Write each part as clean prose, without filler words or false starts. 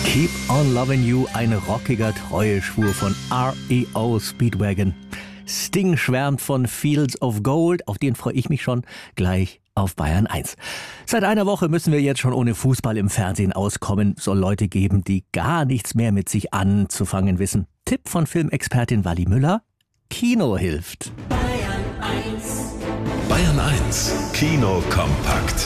Keep on Loving You, ein rockiger Treueschwur von REO Speedwagon. Sting schwärmt von Fields of Gold, auf den freue ich mich schon gleich auf Bayern 1. Seit einer Woche müssen wir jetzt schon ohne Fußball im Fernsehen auskommen. Soll Leute geben, die gar nichts mehr mit sich anzufangen wissen. Tipp von Filmexpertin Wally Müller: Kino hilft. Bayern 1. Bayern 1 Kino kompakt.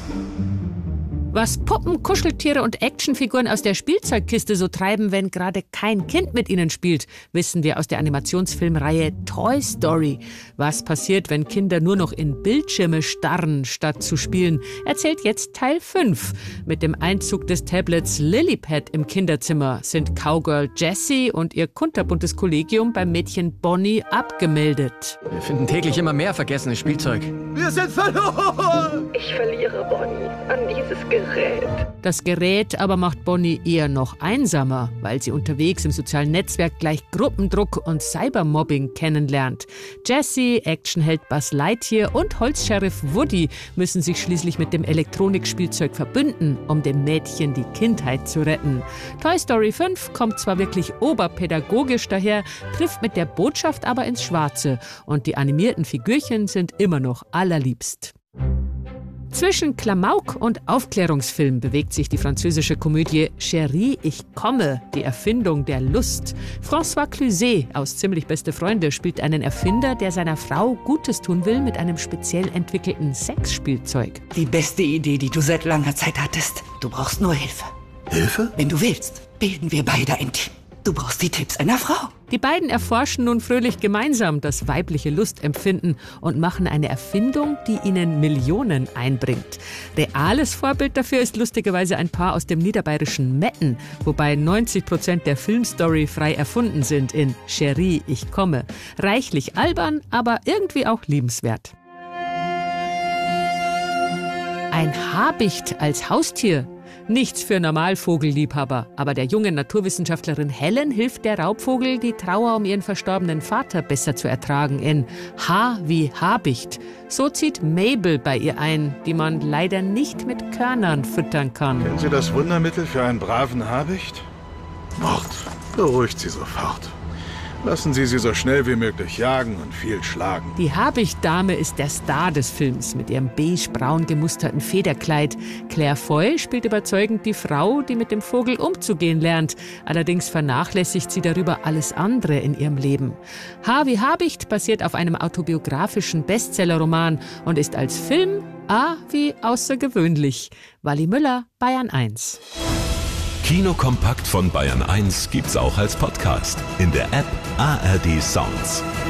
Was Puppen, Kuscheltiere und Actionfiguren aus der Spielzeugkiste so treiben, wenn gerade kein Kind mit ihnen spielt, wissen wir aus der Animationsfilmreihe Toy Story. Was passiert, wenn Kinder nur noch in Bildschirme starren, statt zu spielen, erzählt jetzt Teil 5. Mit dem Einzug des Tablets Lilypad im Kinderzimmer sind Cowgirl Jessie und ihr kunterbuntes Kollegium beim Mädchen Bonnie abgemeldet. Wir finden täglich immer mehr vergessenes Spielzeug. Wir sind verloren! Ich verliere Bonnie an dieses Gerät. Das Gerät aber macht Bonnie eher noch einsamer, weil sie unterwegs im sozialen Netzwerk gleich Gruppendruck und Cybermobbing kennenlernt. Jessie, Actionheld Buzz Lightyear und Holzsheriff Woody müssen sich schließlich mit dem Elektronikspielzeug verbünden, um dem Mädchen die Kindheit zu retten. Toy Story 5 kommt zwar wirklich oberpädagogisch daher, trifft mit der Botschaft aber ins Schwarze und die animierten Figürchen sind immer noch allerliebst. Zwischen Klamauk und Aufklärungsfilm bewegt sich die französische Komödie Chérie, ich komme, die Erfindung der Lust. François Cluzet aus Ziemlich beste Freunde spielt einen Erfinder, der seiner Frau Gutes tun will mit einem speziell entwickelten Sexspielzeug. Die beste Idee, die du seit langer Zeit hattest. Du brauchst nur Hilfe. Hilfe? Wenn du willst, bilden wir beide ein Team. Du brauchst die Tipps einer Frau. Die beiden erforschen nun fröhlich gemeinsam das weibliche Lustempfinden und machen eine Erfindung, die ihnen Millionen einbringt. Reales Vorbild dafür ist lustigerweise ein Paar aus dem niederbayerischen Metten, wobei 90% der Filmstory frei erfunden sind in Chérie, ich komme. Reichlich albern, aber irgendwie auch liebenswert. Ein Habicht als Haustier? Nichts für Normalvogelliebhaber, aber der jungen Naturwissenschaftlerin Helen hilft der Raubvogel, die Trauer um ihren verstorbenen Vater besser zu ertragen in H wie Habicht. So zieht Mabel bei ihr ein, die man leider nicht mit Körnern füttern kann. Kennen Sie das Wundermittel für einen braven Habicht? Mord. Beruhigt Sie sofort. Lassen Sie sie so schnell wie möglich jagen und viel schlagen. Die Habicht-Dame ist der Star des Films mit ihrem beige-braun gemusterten Federkleid. Claire Foy spielt überzeugend die Frau, die mit dem Vogel umzugehen lernt. Allerdings vernachlässigt sie darüber alles andere in ihrem Leben. H wie Habicht basiert auf einem autobiografischen Bestsellerroman und ist als Film A wie außergewöhnlich. Wally Müller, Bayern 1. Kino kompakt von Bayern 1 gibt's auch als Podcast in der App ARD Sounds.